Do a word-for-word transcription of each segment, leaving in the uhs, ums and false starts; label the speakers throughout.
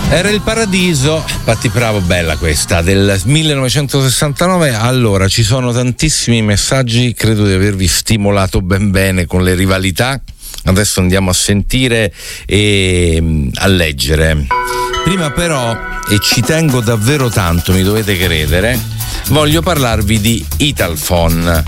Speaker 1: Era il Paradiso, Patti Bravo, bella questa, del millenovecentosessantanove. Allora, ci sono tantissimi messaggi, credo di avervi stimolato ben bene con le rivalità. Adesso andiamo a sentire e a leggere. Prima però, e ci tengo davvero tanto, mi dovete credere, voglio parlarvi di Italfon,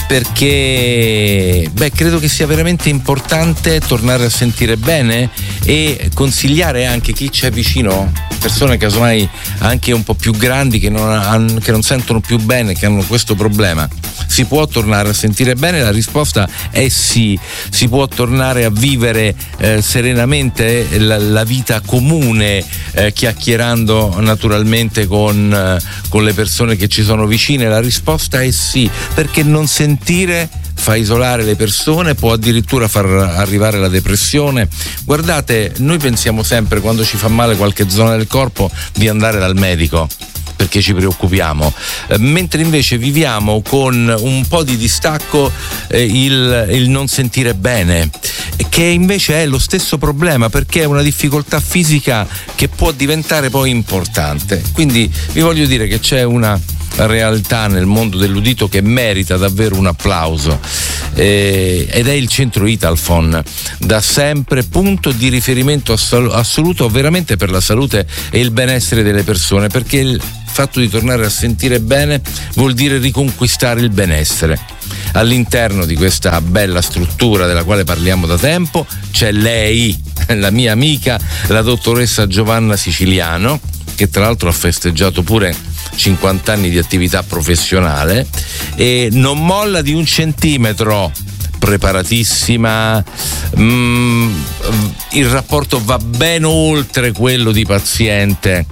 Speaker 1: perché beh, credo che sia veramente importante tornare a sentire bene e consigliare anche chi c'è vicino, persone casomai anche un po' più grandi che non, hanno, che non sentono più bene, che hanno questo problema. Si può tornare a sentire bene? La risposta è sì. Si può tornare a vivere eh, serenamente la, la vita comune, eh, chiacchierando naturalmente con, eh, con le persone che ci sono vicine? La risposta è sì, perché non sentire fa isolare le persone, può addirittura far arrivare la depressione. Guardate, noi pensiamo sempre, quando ci fa male qualche zona del corpo, di andare dal medico, perché ci preoccupiamo, eh, mentre invece viviamo con un po' di distacco eh, il, il non sentire bene, che invece è lo stesso problema, perché è una difficoltà fisica che può diventare poi importante. Quindi vi voglio dire che c'è una realtà nel mondo dell'udito che merita davvero un applauso, eh, ed è il centro Italfon, da sempre punto di riferimento assol- assoluto veramente per la salute e il benessere delle persone, perché il fatto di tornare a sentire bene vuol dire riconquistare il benessere. All'interno di questa bella struttura della quale parliamo da tempo c'è lei, la mia amica, la dottoressa Giovanna Siciliano, che tra l'altro ha festeggiato pure cinquanta anni di attività professionale e non molla di un centimetro, preparatissima, mm, il rapporto va ben oltre quello di paziente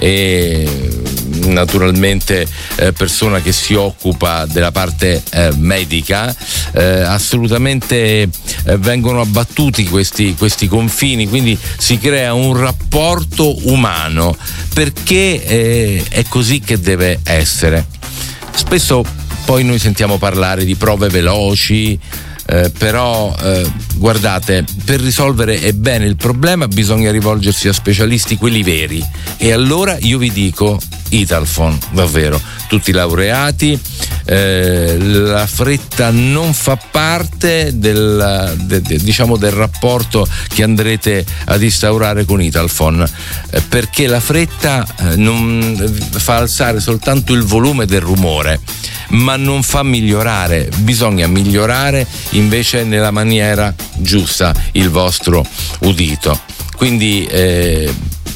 Speaker 1: e naturalmente eh, persona che si occupa della parte eh, medica. Eh, assolutamente eh, vengono abbattuti questi, questi confini, quindi si crea un rapporto umano, perché eh, è così che deve essere. Spesso poi noi sentiamo parlare di prove veloci, Eh, però eh, guardate, per risolvere e bene il problema bisogna rivolgersi a specialisti, quelli veri, e allora io vi dico Italfon, davvero, tutti laureati, eh, la fretta non fa parte del, de, de, diciamo del rapporto che andrete ad instaurare con Italfon, eh, perché la fretta eh, non fa alzare soltanto il volume del rumore, ma non fa migliorare. Bisogna migliorare invece nella maniera giusta il vostro udito. Quindi eh,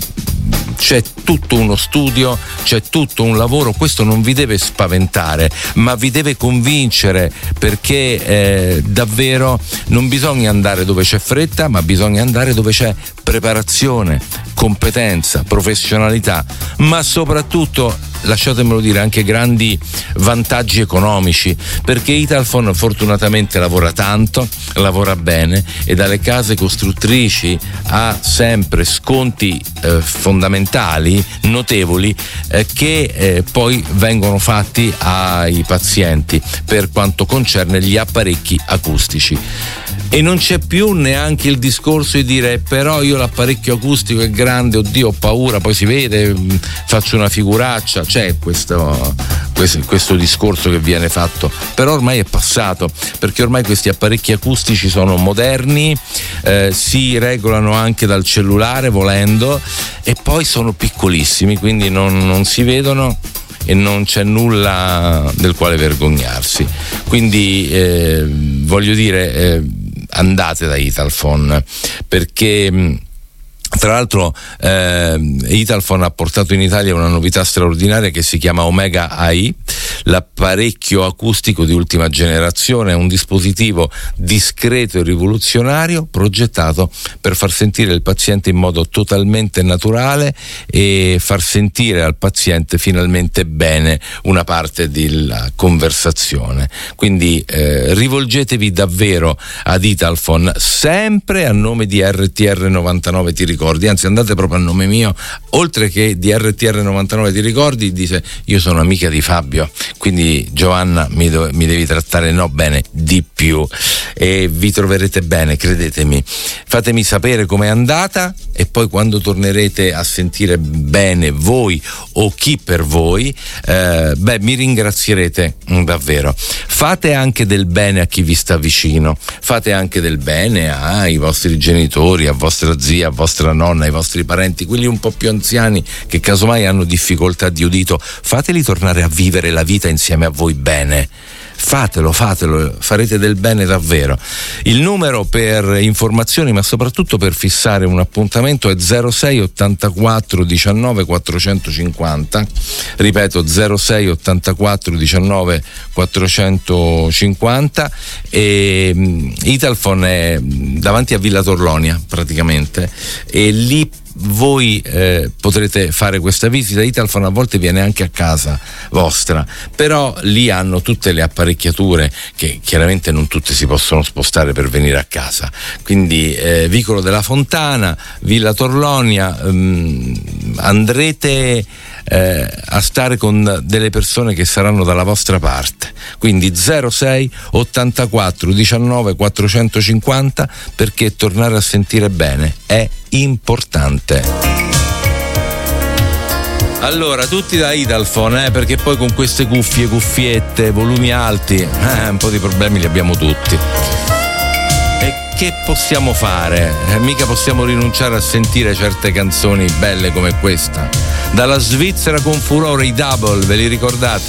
Speaker 1: c'è tutto uno studio, c'è tutto un lavoro. Questo non vi deve spaventare, ma vi deve convincere, perché eh, davvero non bisogna andare dove c'è fretta, ma bisogna andare dove c'è preparazione, competenza, professionalità, ma soprattutto, lasciatemelo dire, anche grandi vantaggi economici, perché Italfon fortunatamente lavora tanto, lavora bene, e dalle case costruttrici ha sempre sconti eh, fondamentali, notevoli, eh, che eh, poi vengono fatti ai pazienti per quanto concerne gli apparecchi acustici. E non c'è più neanche il discorso di dire però io l'apparecchio acustico è grande, oddio ho paura, poi si vede, faccio una figuraccia. C'è questo, questo, questo discorso che viene fatto, però ormai è passato, perché ormai questi apparecchi acustici sono moderni, eh, si regolano anche dal cellulare volendo, e poi sono piccolissimi, quindi non, non si vedono e non c'è nulla del quale vergognarsi. Quindi eh, voglio dire, eh, andate da Italfon, perché tra l'altro eh, Italfon ha portato in Italia una novità straordinaria che si chiama Omega A I, l'apparecchio acustico di ultima generazione, un dispositivo discreto e rivoluzionario progettato per far sentire il paziente in modo totalmente naturale e far sentire al paziente finalmente bene una parte della conversazione. Quindi eh, rivolgetevi davvero ad Italfon, sempre a nome di R T R novantanove Ti Ricordi, anzi andate proprio a nome mio, oltre che di R T R novantanove Ti Ricordi, dice io sono amica di Fabio, quindi Giovanna mi, do, mi devi trattare no bene di più, e vi troverete bene, credetemi. Fatemi sapere com'è andata, e poi quando tornerete a sentire bene voi o chi per voi, eh, beh, mi ringrazierete davvero. Fate anche del bene a chi vi sta vicino, fate anche del bene ai vostri genitori, a vostra zia, a vostra nonna, ai vostri parenti, quelli un po' più anziani che casomai hanno difficoltà di udito, fateli tornare a vivere la vita insieme a voi bene. Fatelo, fatelo, farete del bene davvero. Il numero per informazioni, ma soprattutto per fissare un appuntamento, è zero sei ottantaquattro diciannove quattrocentocinquanta. Ripeto, zero sei ottantaquattro diciannove quattrocentocinquanta. E Italfon è davanti a Villa Torlonia praticamente, e lì voi eh, potrete fare questa visita. Italfon a volte viene anche a casa vostra, però lì hanno tutte le apparecchiature che chiaramente non tutte si possono spostare per venire a casa, quindi eh, Vicolo della Fontana, Villa Torlonia, ehm, andrete Eh, a stare con delle persone che saranno dalla vostra parte, quindi zero sei ottantaquattro diciannove quattrocentocinquanta, perché tornare a sentire bene è importante. Allora, tutti da Italfon, eh, perché poi con queste cuffie, cuffiette, volumi alti, eh, un po' di problemi li abbiamo tutti. Che possiamo fare? Eh, mica possiamo rinunciare a sentire certe canzoni belle come questa. Dalla Svizzera con furore i Double, ve li ricordate?